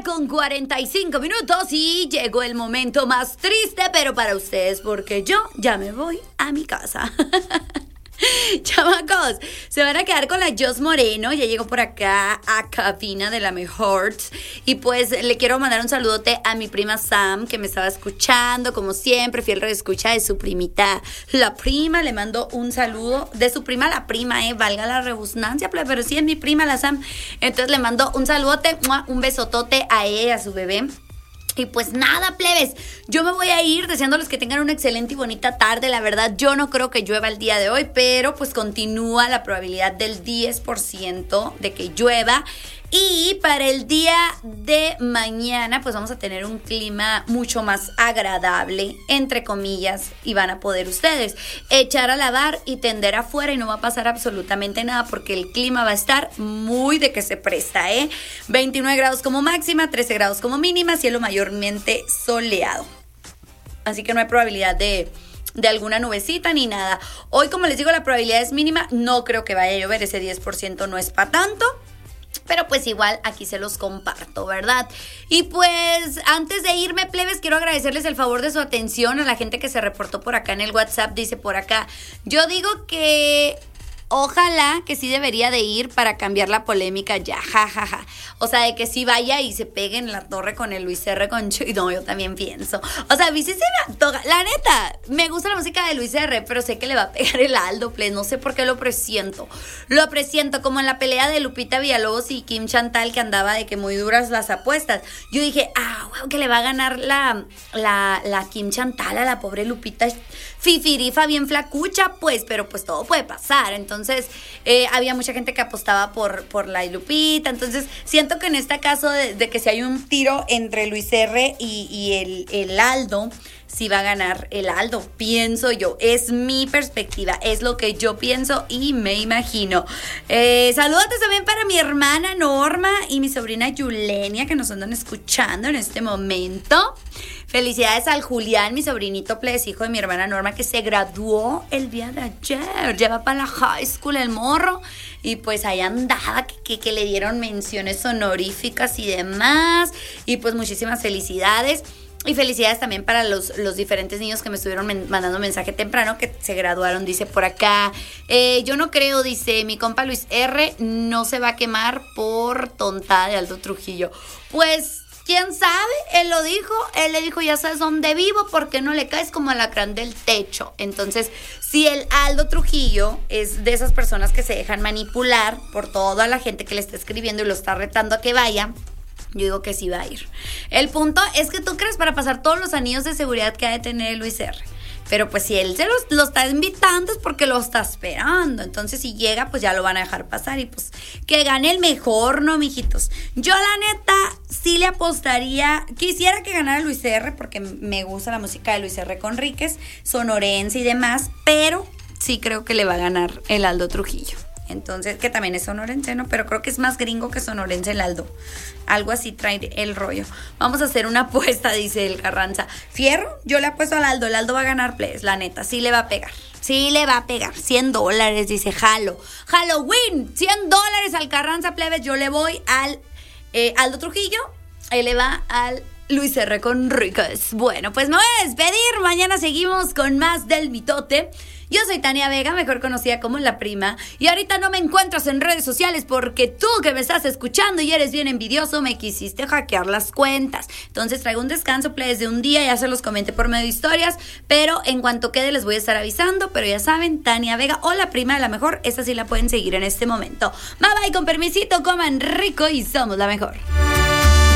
con 45 minutos y llegó el momento más triste, pero para ustedes, porque yo ya me voy a mi casa. Chamacos, se van a quedar con la Jos Moreno. Ya llegó por acá a cabina de la mejor. Y pues le quiero mandar un saludote a mi prima Sam, que me estaba escuchando, como siempre, fiel redescucha de su primita, la prima. Le mando un saludo de su prima, la prima, valga la redundancia, pero sí es mi prima, la Sam. Entonces le mando un saludote, un besotote a ella, a su bebé. Y pues nada, plebes, yo me voy a ir deseándoles que tengan una excelente y bonita tarde. La verdad, yo no creo que llueva el día de hoy, pero pues continúa la probabilidad del 10% de que llueva. Y para el día de mañana, pues vamos a tener un clima mucho más agradable, entre comillas, y van a poder ustedes echar a lavar y tender afuera y no va a pasar absolutamente nada porque el clima va a estar muy de que se presta, 29 grados como máxima, 13 grados como mínima, cielo mayormente soleado. Así que no hay probabilidad de alguna nubecita ni nada. Hoy, como les digo, la probabilidad es mínima, no creo que vaya a llover, ese 10% no es para tanto. Pero pues igual aquí se los comparto, ¿verdad? Y pues antes de irme, plebes, quiero agradecerles el favor de su atención a la gente que se reportó por acá en el WhatsApp. Dice por acá, yo digo que ojalá que sí debería de ir para cambiar la polémica ya, jajaja. O sea, de que sí vaya y se pegue en la torre con el Luis R. con Chuy. No, yo también pienso. O sea, a mí sí se me antoja. La neta, me gusta la música de Luis R., pero sé que le va a pegar el Aldo, please. No sé por qué lo presiento. Lo presiento, como en la pelea de Lupita Villalobos y Kim Chantal, que andaba de que muy duras las apuestas. Yo dije, wow, que le va a ganar la Kim Chantal a la pobre Lupita fifirifa, bien flacucha, pues, pero pues todo puede pasar. Entonces, había mucha gente que apostaba por la Lupita. Entonces, siento que en este caso de que si hay un tiro entre Luis R. y el Aldo, sí va a ganar el Aldo, pienso yo. Es mi perspectiva, es lo que yo pienso y me imagino. Saludos también para mi hermana Norma y mi sobrina Yulenia, que nos andan escuchando en este momento. Felicidades al Julián, mi sobrinito plebes, hijo de mi hermana Norma, que se graduó el día de ayer. Ya va para la high school el morro. Y pues ahí andaba, que le dieron menciones honoríficas y demás. Y pues muchísimas felicidades. Y felicidades también para los diferentes niños que me estuvieron mandando mensaje temprano, que se graduaron, dice por acá. Yo no creo, dice mi compa Luis R., no se va a quemar por tontada de Aldo Trujillo. Pues, ¿quién sabe? Él le dijo, ya sabes dónde vivo, porque no le caes como alacrán del techo. Entonces, si el Aldo Trujillo es de esas personas que se dejan manipular por toda la gente que le está escribiendo y lo está retando a que vaya, yo digo que sí va a ir. El punto es que tú crees para pasar todos los anillos de seguridad que ha de tener Luis R. Pero pues si él se lo está invitando es porque lo está esperando. Entonces si llega, pues ya lo van a dejar pasar. Y pues que gane el mejor, ¿no, mijitos? Yo la neta sí le apostaría. Quisiera que ganara Luis R. porque me gusta la música de Luis R. Conríquez, sonorense y demás. Pero sí creo que le va a ganar el Aldo Trujillo. Entonces, que también es sonorense, ¿no? Pero creo que es más gringo que sonorense el Aldo. Algo así trae el rollo. Vamos a hacer una apuesta, dice el Carranza. Fierro, yo le apuesto al Aldo. El Aldo va a ganar, please, la neta. Sí le va a pegar. Sí le va a pegar. $100, dice Halloween. $100 al Carranza, plebes. Yo le voy al Aldo Trujillo. Él le va al Luis R. Conríquez. Bueno, pues me voy a despedir. Mañana seguimos con más del mitote. Yo soy Tania Vega, mejor conocida como La Prima, y ahorita no me encuentras en redes sociales porque tú que me estás escuchando y eres bien envidioso me quisiste hackear las cuentas. Entonces traigo un descanso, plebes, de un día, ya se los comenté por medio de historias, pero en cuanto quede les voy a estar avisando. Pero ya saben, Tania Vega o La Prima de la Mejor, esa sí la pueden seguir en este momento. Bye bye, con permisito, coman rico y somos la mejor.